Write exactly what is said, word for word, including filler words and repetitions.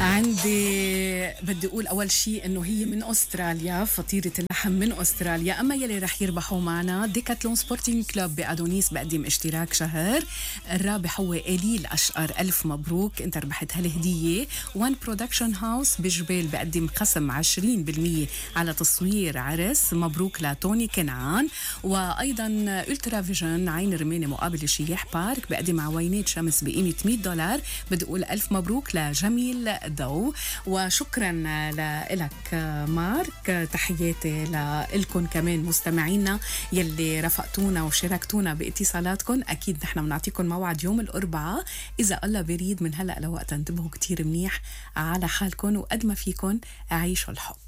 عندي بدي أقول أول شيء إنه هي من أستراليا، فطيرة اللحم من أستراليا. أما يلي رح يربحوا معنا ديكاتلون سبورتينج كلوب بأدونيس بقدم اشتراك شهر. الرابح هو إيلي الأشقر، ألف مبروك، أنت ربحت هالهدية. وان برودكشن هاوس بجبال بقدم خصم عشرين بالمية على تصوير عرس، مبروك لتوني كنعان. وأيضا ألترا فيجن عين رمانة مقابل الشياح بارك بقدم عوينات شمس بقيمة مية دولار، بدي أقول ألف مبروك لجميل ضو. وشكرا لك مارك، تحياتي لكم كمان مستمعينا يلي رفقتونا وشاركتونا باتصالاتكم. أكيد نحن بنعطيكم موعد يوم الأربعاء إذا الله بريد، من هلأ لوقت انتبهوا كتير منيح على حالكم، وقد ما فيكم عيشوا الحب.